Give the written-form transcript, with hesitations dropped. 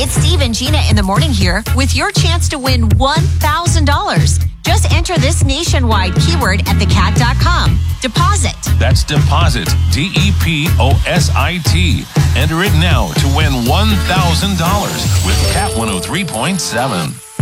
It's Steve and Gina in the morning here with your chance to win $1,000. Just enter this nationwide keyword at thecat.com. Deposit. That's deposit. DEPOSIT. Enter it now to win $1,000 with Cat 103.7.